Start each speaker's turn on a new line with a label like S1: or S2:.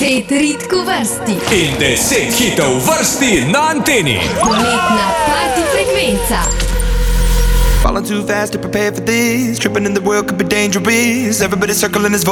S1: 10 rit v vrsti.
S2: In 10 hitov v vrsti na anteni.
S1: Poletna party frekvenca.
S3: Falling too fast to prepare for this. Tripping in the world could be dangerous. Everybody circling his voice.